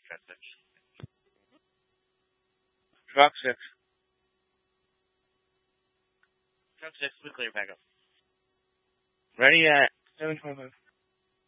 Truck 6. Truck 6. Truck 6, we clear back up. Ready at 7:25.